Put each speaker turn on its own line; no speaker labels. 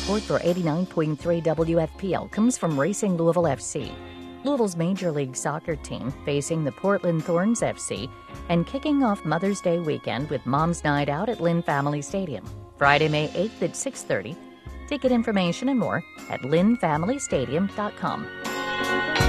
support for 89.3 WFPL comes from Racing Louisville FC, Louisville's Major League Soccer team facing the Portland Thorns FC and kicking off Mother's Day weekend with Mom's Night Out at Lynn Family Stadium, Friday, May 8th at 6:30. Ticket information and more at lynnfamilystadium.com.